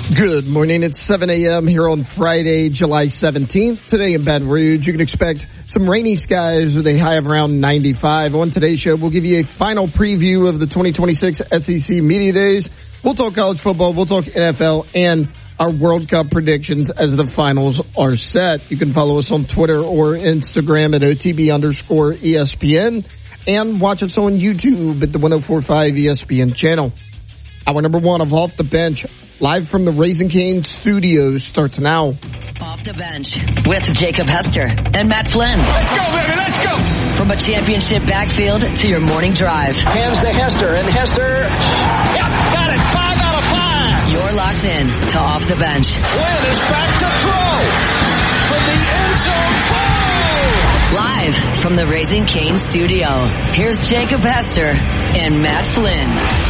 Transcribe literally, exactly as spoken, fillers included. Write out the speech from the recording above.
Good morning. It's seven a.m. here on Friday, July seventeenth. Today in Baton Rouge, you can expect some rainy skies with a high of around ninety-five. On today's show, we'll give you a final preview of the twenty twenty-six S E C Media Days. We'll talk college football, we'll talk N F L, and our World Cup predictions as the finals are set. You can follow us on Twitter or Instagram at O T B underscore E S P N and watch us on YouTube at the one oh four point five E S P N channel. Hour number one of Off the Bench, live from the Raising Cane Studios, starts now. Off the Bench with Jacob Hester and Matt Flynn. Let's go, baby, let's go! From a championship backfield to your morning drive. Hands to Hester, and Hester, yep, got it, five out of five! You're locked in to Off the Bench. Flynn is back to throw from the end zone. Whoa! Live from the Raising Cane Studio, here's Jacob Hester and Matt Flynn.